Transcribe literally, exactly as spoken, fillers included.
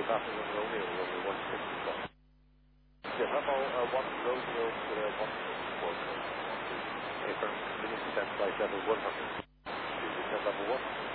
November Romeo, Romeo one sixty-four. Yeah, Bravo uh, one Romeo uh, one sixty-four. Affirm, minimum stand flight level one hundred. Descent level one.